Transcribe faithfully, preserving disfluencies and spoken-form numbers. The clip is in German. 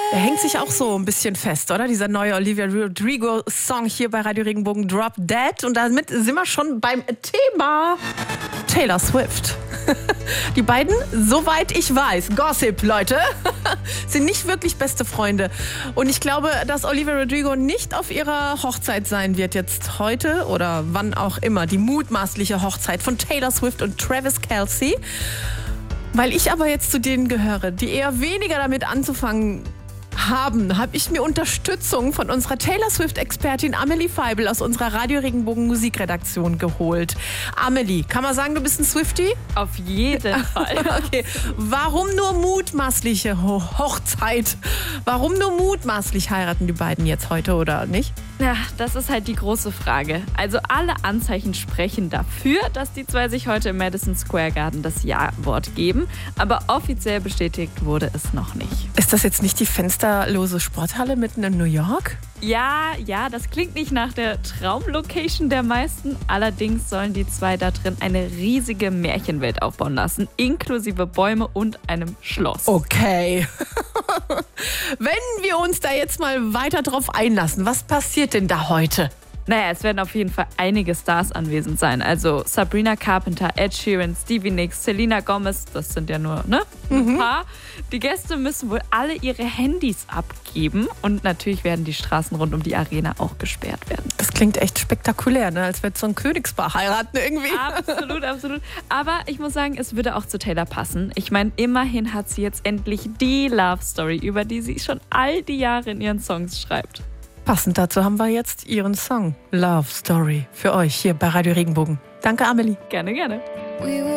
Der hängt sich auch so ein bisschen fest, oder? Dieser neue Olivia Rodrigo-Song hier bei Radio Regenbogen, Drop Dead. Und damit sind wir schon beim Thema Taylor Swift. Die beiden, soweit ich weiß, Gossip, Leute, sind nicht wirklich beste Freunde. Und ich glaube, dass Olivia Rodrigo nicht auf ihrer Hochzeit sein wird jetzt heute oder wann auch immer. Die mutmaßliche Hochzeit von Taylor Swift und Travis Kelce. Weil ich aber jetzt zu denen gehöre, die eher weniger damit anzufangen haben, habe ich mir Unterstützung von unserer Taylor Swift-Expertin Amelie Feibel aus unserer Radio Regenbogen Musikredaktion geholt. Amelie, kann man sagen, du bist ein Swiftie? Auf jeden Fall. Okay. Warum nur mutmaßliche Ho- Hochzeit? Warum nur mutmaßlich heiraten die beiden jetzt heute oder nicht? Ja, das ist halt die große Frage. Also alle Anzeichen sprechen dafür, dass die zwei sich heute im Madison Square Garden das Ja-Wort geben. Aber offiziell bestätigt wurde es noch nicht. Ist das jetzt nicht die fensterlose Sporthalle mitten in New York? Ja, ja, das klingt nicht nach der Traumlocation der meisten. Allerdings sollen die zwei da drin eine riesige Märchenwelt aufbauen lassen, inklusive Bäume und einem Schloss. Okay. Wenn wir uns da jetzt mal weiter drauf einlassen, was passiert denn da heute? Naja, es werden auf jeden Fall einige Stars anwesend sein. Also Sabrina Carpenter, Ed Sheeran, Stevie Nicks, Selena Gomez, das sind ja nur ne, ein Mhm. paar. Die Gäste müssen wohl alle ihre Handys abgeben. Und natürlich werden die Straßen rund um die Arena auch gesperrt werden. Das klingt echt spektakulär, ne? Als würde so ein Königspaar heiraten irgendwie. Absolut, absolut. Aber ich muss sagen, es würde auch zu Taylor passen. Ich meine, immerhin hat sie jetzt endlich die Love Story, über die sie schon all die Jahre in ihren Songs schreibt. Passend dazu haben wir jetzt ihren Song Love Story für euch hier bei Radio Regenbogen. Danke, Amelie. Gerne, gerne.